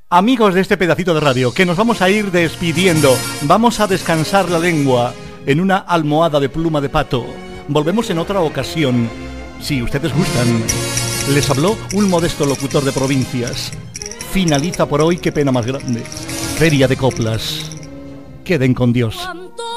Amigos de este pedacito de radio, que nos vamos a ir despidiendo. Vamos a descansar la lengua en una almohada de pluma de pato. Volvemos en otra ocasión, si ustedes gustan. Les habló un modesto locutor de provincias. Finaliza por hoy, qué pena más grande, Feria de Coplas. Queden con Dios.